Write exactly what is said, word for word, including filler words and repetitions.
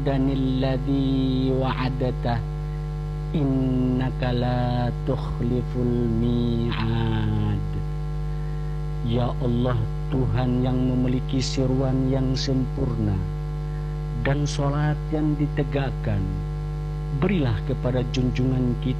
danilladzi wa'adata innaka la tukhliful mi'ad. Ya Allah, Tuhan yang memiliki seruan yang sempurna dan sholat yang ditegakkan, berilah kepada junjungan kita